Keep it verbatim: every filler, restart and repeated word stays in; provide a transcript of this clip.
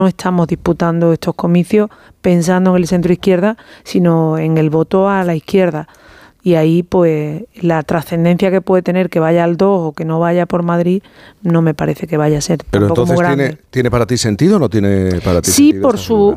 no estamos disputando estos comicios pensando en el centro izquierda, sino en el voto a la izquierda. Y ahí, pues, la trascendencia que puede tener que vaya al dos o que no vaya por Madrid, no me parece que vaya a ser Pero tampoco entonces, muy grande. ¿tiene, ¿tiene para ti sentido o no tiene para ti sí, sentido? Por su,